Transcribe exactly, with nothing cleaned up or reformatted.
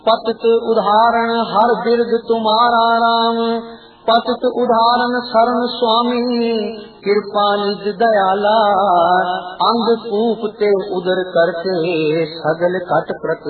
पतित उदाहरण हर बिरद तुम्हारा राम, पतित उदाहरण शरण स्वामी, कृपा निज दयाला, अंग कूप ते उदर करके सगल कट प्रत